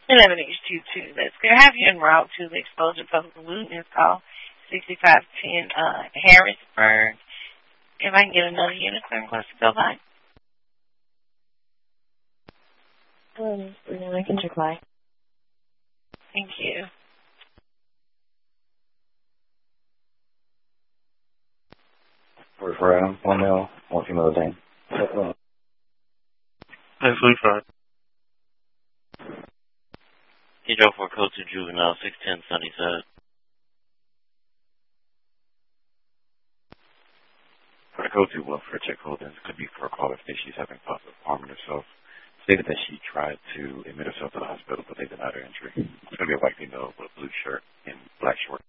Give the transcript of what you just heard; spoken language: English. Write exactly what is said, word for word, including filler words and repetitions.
eleven H two two. Let's go. Have you en route to the exposure public awareness call sixty-five ten uh, Harrisburg. If I can get another unicorn close to go by. Um, I can check my. Thank you. For for Adam, one male, one female detained. That's fine. He drove for code to juvenile, six ten Sunnyside. For the code to welfare check holdings, could be for a caller if she's having thoughts of harming herself. Stated that she tried to admit herself to the hospital, but they denied her injury. It's going to be a white female with a blue shirt and black shorts.